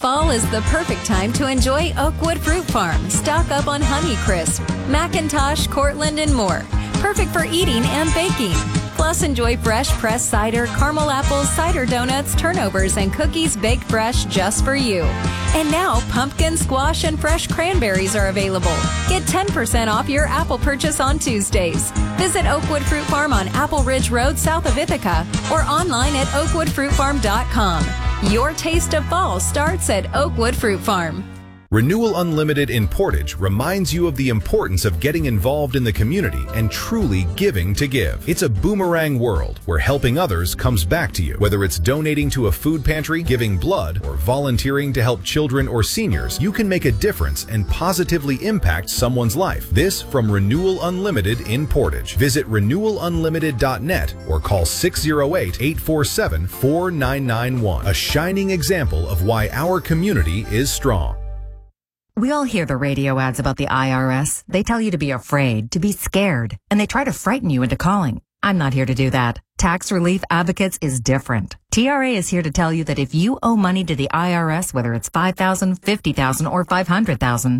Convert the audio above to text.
Fall is the perfect time to enjoy Oakwood Fruit Farm. Stock up on Honeycrisp, Macintosh, Cortland, and more. Perfect for eating and baking. Plus, enjoy fresh pressed cider, caramel apples, cider donuts, turnovers, and cookies baked fresh just for you. And now, pumpkin, squash, and fresh cranberries are available. Get 10% off your apple purchase on Tuesdays. Visit Oakwood Fruit Farm on Apple Ridge Road south of Ithaca or online at oakwoodfruitfarm.com. Your taste of fall starts at Oakwood Fruit Farm. Renewal Unlimited in Portage reminds you of the importance of getting involved in the community and truly giving to give. It's a boomerang world where helping others comes back to you. Whether it's donating to a food pantry, giving blood, or volunteering to help children or seniors, you can make a difference and positively impact someone's life. This from Renewal Unlimited in Portage. Visit renewalunlimited.net or call 608-847-4991. A shining example of why our community is strong. We all hear the radio ads about the IRS. They tell you to be afraid, to be scared, and they try to frighten you into calling. I'm not here to do that. Tax Relief Advocates is different. TRA is here to tell you that if you owe money to the IRS, whether it's $5,000, $50,000, or $500,000,